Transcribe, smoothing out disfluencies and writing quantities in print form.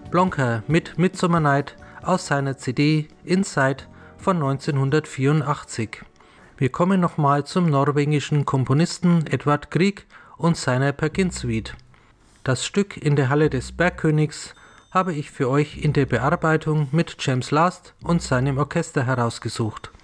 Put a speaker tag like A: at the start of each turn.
A: Blonker mit Midsummer Night aus seiner CD Inside von 1984. Wir kommen nochmal zum norwegischen Komponisten Edvard Grieg und seiner Perkin-Suite. Das Stück In der Halle des Bergkönigs habe ich für euch in der Bearbeitung mit James Last und seinem Orchester herausgesucht.